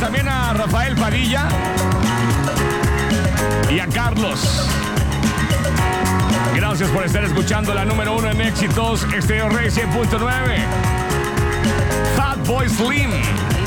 también a Rafael Padilla y a Carlos. Gracias por estar escuchando la número 1 en éxitos, Estéreo Rey 100.9. Fatboy Slim.